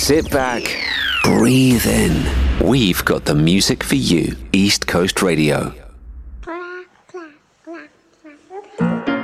Sit back, breathe in. We've got the music for you. East Coast Radio.